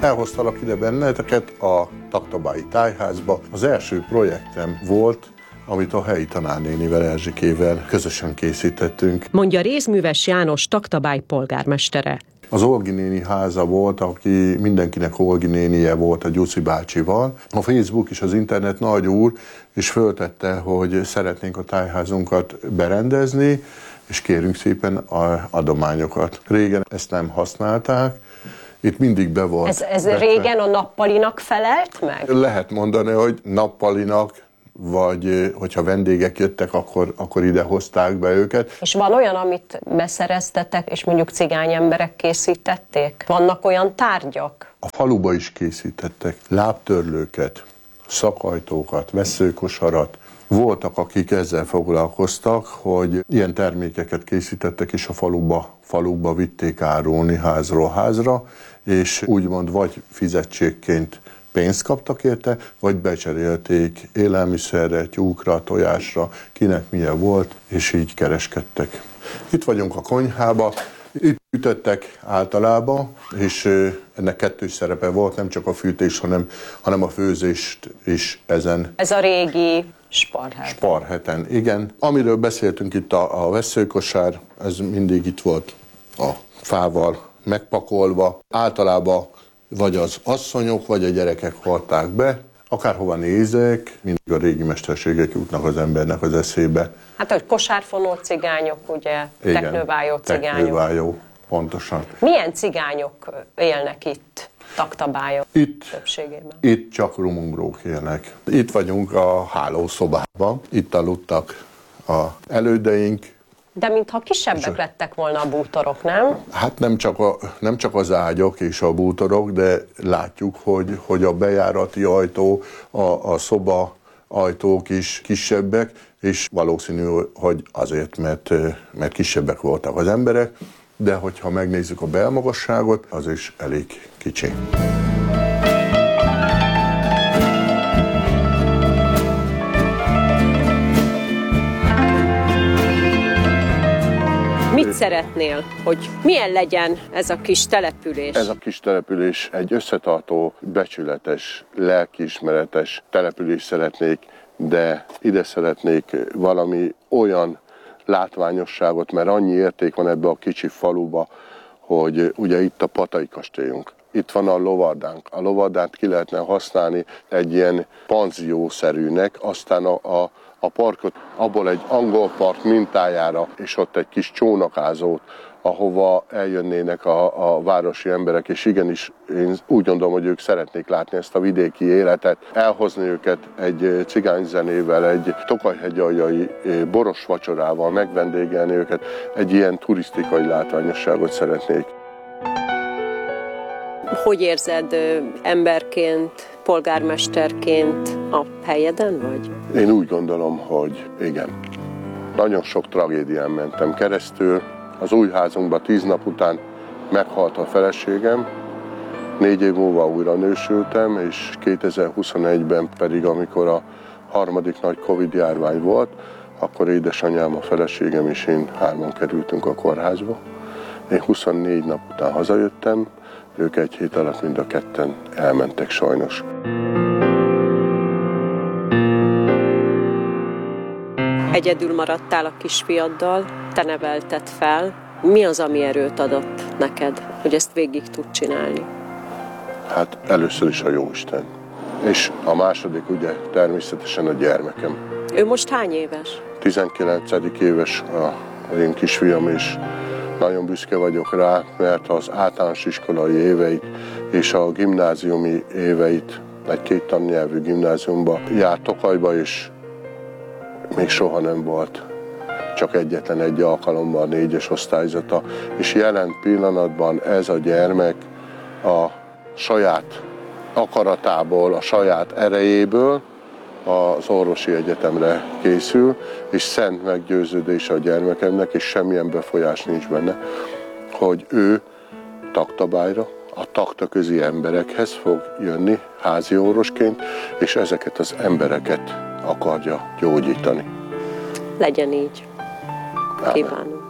Elhoztalak ide benneteket a Taktabályi Tájházba. Az első projektem volt, amit a helyi tanárnénivel, Erzsikével közösen készítettünk. Mondja Rézműves János Taktabály polgármestere. Az Olgi néni háza volt, aki mindenkinek Olgi nénie volt a Gyuszi bácsival. A Facebook és az internet nagy úr, és föltette, hogy szeretnénk a tájházunkat berendezni, és kérünk szépen adományokat. Régen ezt nem használták, itt mindig be volt. Ez régen a nappalinak felelt meg? Lehet mondani, hogy nappalinak, vagy hogyha vendégek jöttek, akkor ide hozták be őket. És van olyan, amit beszereztetek, és mondjuk cigány emberek készítették? Vannak olyan tárgyak? A faluba is készítettek lábtörlőket, szakajtókat, vesszőkosarat. Voltak, akik ezzel foglalkoztak, hogy ilyen termékeket készítettek, és a faluba vitték árulni házról házra, és úgymond vagy fizetségként pénzt kaptak érte, vagy becserélték élelmiszerre, tyúkra, tojásra, kinek milyen volt, és így kereskedtek. Itt vagyunk a konyhába, itt fűtöttek általában, és ennek kettős szerepe volt, nem csak a fűtés, hanem a főzést is ezen. Ez a régi Sparhet. Sparheten, igen. Amiről beszéltünk itt a vesszőkosár, ez mindig itt volt a fával megpakolva. Általában vagy az asszonyok, vagy a gyerekek hordták be. Akárhova nézek, mindig a régi mesterségek jutnak az embernek az eszébe. Hát, hogy kosárfonó cigányok, ugye, teknővájó cigányok. Teknővájó, pontosan. Milyen cigányok élnek itt Taktabályon többségében? Itt csak rumungrók élnek. Itt vagyunk a hálószobában, itt aludtak a elődeink. De mintha kisebbek lettek volna a bútorok, nem? Hát nem csak az ágyok és a bútorok, de látjuk, hogy a bejárati ajtó, a szoba ajtók is kisebbek, és valószínű, hogy azért, mert kisebbek voltak az emberek, de hogyha megnézzük a belmagasságot, az is elég kicsi. Mit szeretnél, hogy milyen legyen ez a kis település? Ez a kis település egy összetartó, becsületes, lelkiismeretes település szeretnék, de ide szeretnék valami olyan látványosságot, mert annyi érték van ebbe a kicsi faluba, hogy ugye itt a Patai kastélyunk. Itt van a lovardánk. A lovardát ki lehetne használni egy ilyen panziószerűnek, aztán a parkot abból egy angol park mintájára, és ott egy kis csónakázót, ahova eljönnének a városi emberek, és igenis én úgy gondolom, hogy ők szeretnék látni ezt a vidéki életet, elhozni őket egy cigányzenével, egy tokajhegyaljai boros vacsorával, megvendégelni őket, egy ilyen turisztikai látványosságot szeretnék. Hogy érzed emberként, polgármesterként a helyeden vagy? Én úgy gondolom, hogy igen. Nagyon sok tragédián mentem keresztül. Az új házunkban 10 nap után meghalt a feleségem, 4 év múlva újra nősültem, és 2021-ben pedig, amikor a harmadik nagy Covid-járvány volt, akkor édesanyám, a feleségem és én 3-an kerültünk a kórházba. Én 24 nap után hazajöttem, ők 1 hét alatt mind a ketten elmentek sajnos. Egyedül maradtál a kisfiaddal, te nevelted fel. Mi az, ami erőt adott neked, hogy ezt végig tud csinálni? Hát először is a Jóisten. És a második ugye természetesen a gyermekem. Ő most hány éves? 19. éves az én kisfiam, és nagyon büszke vagyok rá, mert az általános iskolai éveit és a gimnáziumi éveit, egy 2 tannyelvű gimnáziumba járt Tokajba, és még soha nem volt csak egyetlen egy alkalommal 4-es osztályzata, és jelen pillanatban ez a gyermek a saját akaratából, a saját erejéből az orvosi egyetemre készül, és szent meggyőződése a gyermekemnek, és semmilyen befolyás nincs benne, hogy ő Taktabályra, a taktaközi emberekhez fog jönni házi orvosként, és ezeket az embereket akarja gyógyítani. Legyen így. Kívánom.